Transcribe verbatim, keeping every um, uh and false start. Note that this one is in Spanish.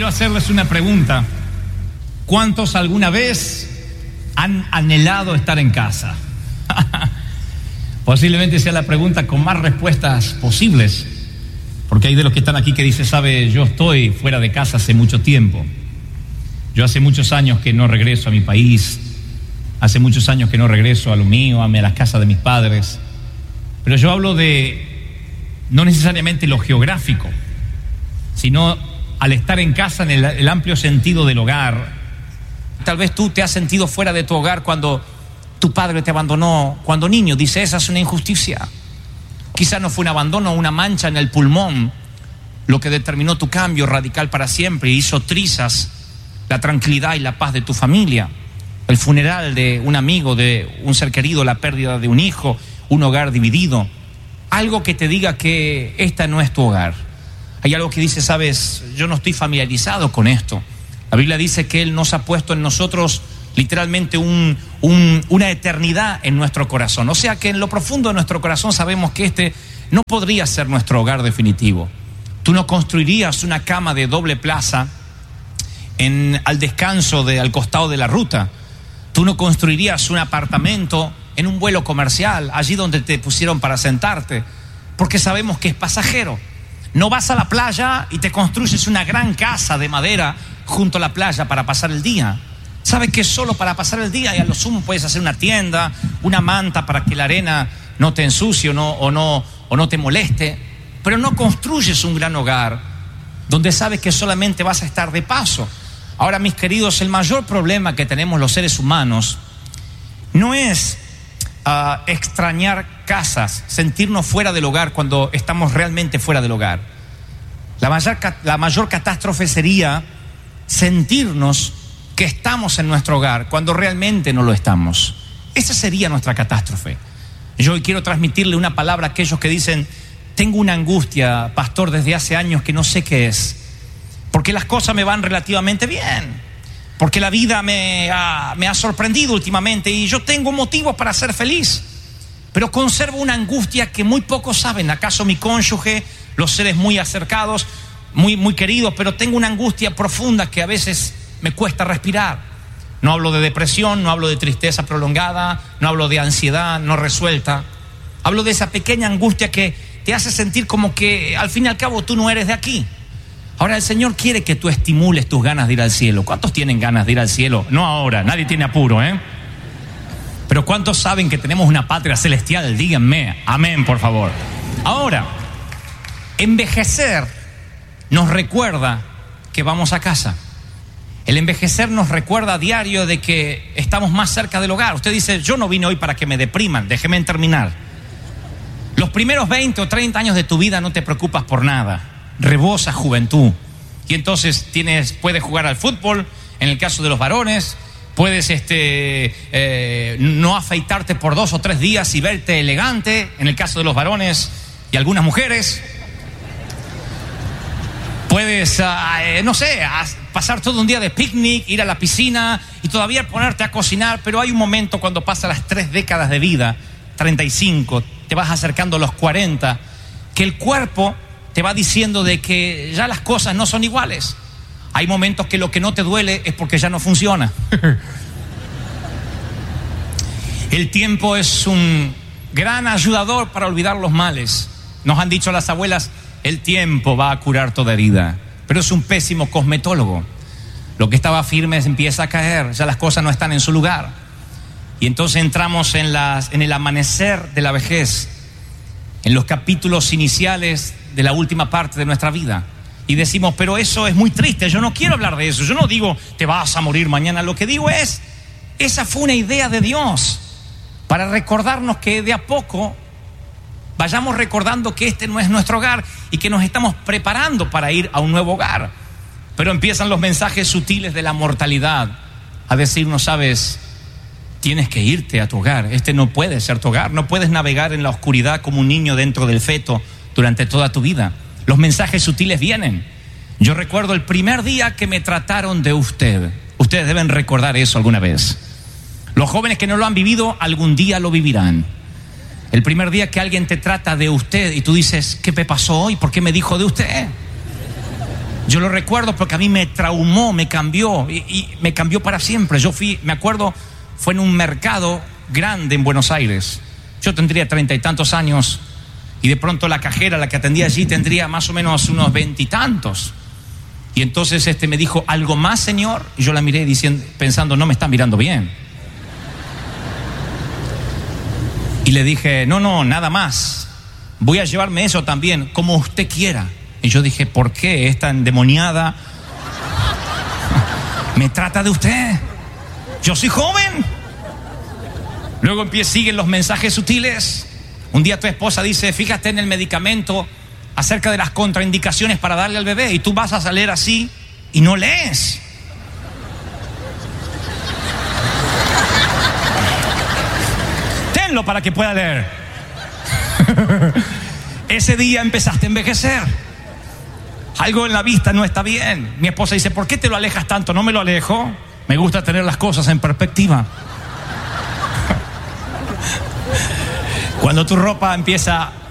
quiero hacerles una pregunta. ¿Cuántos alguna vez han anhelado estar en casa? Posiblemente sea la pregunta con más respuestas posibles, porque hay de los que están aquí que dicen, sabe, yo estoy fuera de casa hace mucho tiempo. Yo hace muchos años que no regreso a mi país, hace muchos años que no regreso a lo mío, a las casas de mis padres. Pero yo hablo de no necesariamente lo geográfico, sino al estar en casa en el, el amplio sentido del hogar. Tal vez tú te has sentido fuera de tu hogar cuando tu padre te abandonó cuando niño. Dice, esa es una injusticia. Quizás no fue un abandono, una mancha en el pulmón lo que determinó tu cambio radical para siempre y hizo trizas la tranquilidad y la paz de tu familia. El funeral de un amigo, de un ser querido, la pérdida de un hijo, un hogar dividido. Algo que te diga que esta no es tu hogar. Hay algo que dice, sabes, yo no estoy familiarizado con esto. La Biblia dice que Él nos ha puesto en nosotros literalmente un, un, una eternidad en nuestro corazón. O sea que en lo profundo de nuestro corazón sabemos que este no podría ser nuestro hogar definitivo. Tú no construirías una cama de doble plaza en, al descanso de, al costado de la ruta. Tú no construirías un apartamento en un vuelo comercial, allí donde te pusieron para sentarte, porque sabemos que es pasajero. No vas a la playa y te construyes una gran casa de madera junto a la playa para pasar el día. Sabes que es solo para pasar el día y a lo sumo puedes hacer una tienda, una manta para que la arena no te ensucie o no, o no, o no te moleste, pero no construyes un gran hogar donde sabes que solamente vas a estar de paso. Ahora, mis queridos, el mayor problema que tenemos los seres humanos no es uh, extrañar casas, sentirnos fuera del hogar cuando estamos realmente fuera del hogar. La mayor, la mayor catástrofe sería sentirnos que estamos en nuestro hogar cuando realmente no lo estamos. Esa sería nuestra catástrofe. Yo hoy quiero transmitirle una palabra a aquellos que dicen, tengo una angustia, pastor, desde hace años que no sé qué es, porque las cosas me van relativamente bien, porque la vida me ha, me ha sorprendido últimamente y yo tengo motivos para ser feliz, pero conservo una angustia que muy pocos saben. ¿Acaso mi cónyuge, los seres muy acercados, muy, muy queridos? Pero tengo una angustia profunda que a veces me cuesta respirar. No hablo de depresión, no hablo de tristeza prolongada, no hablo de ansiedad no resuelta. Hablo de esa pequeña angustia que te hace sentir como que al fin y al cabo tú no eres de aquí. Ahora el Señor quiere que tú estimules tus ganas de ir al cielo. ¿Cuántos tienen ganas de ir al cielo? No ahora, nadie tiene apuro, ¿eh? Pero ¿cuántos saben que tenemos una patria celestial? Díganme, amén, por favor. Ahora, envejecer nos recuerda que vamos a casa. El envejecer nos recuerda a diario de que estamos más cerca del hogar. Usted dice, yo no vine hoy para que me depriman, déjeme terminar. Los primeros veinte o treinta años de tu vida no te preocupas por nada. Rebosa juventud. Y entonces tienes, puedes jugar al fútbol, en el caso de los varones, puedes este, eh, no afeitarte por dos o tres días y verte elegante, en el caso de los varones y algunas mujeres. Puedes, uh, eh, no sé, pasar todo un día de picnic, ir a la piscina y todavía ponerte a cocinar, pero hay un momento cuando pasas las tres décadas de vida, treinta y cinco, te vas acercando a los cuarenta, que el cuerpo te va diciendo de que ya las cosas no son iguales. Hay momentos que lo que no te duele es porque ya no funciona. El tiempo es un gran ayudador para olvidar los males. Nos han dicho las abuelas, el tiempo va a curar toda herida, pero es un pésimo cosmetólogo. Lo que estaba firme empieza a caer, ya las cosas no están en su lugar. Y entonces entramos en, las, en el amanecer de la vejez, en los capítulos iniciales de la última parte de nuestra vida. Y decimos, pero eso es muy triste, yo no quiero hablar de eso. Yo no digo, te vas a morir mañana. Lo que digo es, esa fue una idea de Dios para recordarnos que de a poco vayamos recordando que este no es nuestro hogar y que nos estamos preparando para ir a un nuevo hogar. Pero empiezan los mensajes sutiles de la mortalidad a decirnos, sabes, tienes que irte a tu hogar. Este no puede ser tu hogar. No puedes navegar en la oscuridad como un niño dentro del feto durante toda tu vida. Los mensajes sutiles vienen. Yo recuerdo el primer día que me trataron de usted. Ustedes deben recordar eso alguna vez. Los jóvenes que no lo han vivido, algún día lo vivirán. El primer día que alguien te trata de usted y tú dices, ¿qué me pasó hoy? ¿Por qué me dijo de usted? Yo lo recuerdo porque a mí me traumó, me cambió y, y me cambió para siempre. Yo fui, me acuerdo, fue en un mercado grande en Buenos Aires. Yo tendría treinta y tantos años y de pronto la cajera, la que atendía allí, tendría más o menos unos veintitantos. Y, y entonces este me dijo, ¿algo más, señor? Y yo la miré diciendo, pensando, no me está mirando bien. Y le dije, no, no, nada más. Voy a llevarme eso también, como usted quiera. Y yo dije, ¿por qué esta endemoniada me trata de usted? Yo soy joven. Luego empiezan, siguen los mensajes sutiles. Un día tu esposa dice, fíjate en el medicamento acerca de las contraindicaciones para darle al bebé. Y tú vas a leer así y no lees. Tenlo para que pueda leer. Ese día empezaste a envejecer. Algo en la vista no está bien. Mi esposa dice, ¿por qué te lo alejas tanto? No me lo alejo. Me gusta tener las cosas en perspectiva. Cuando tu ropa empieza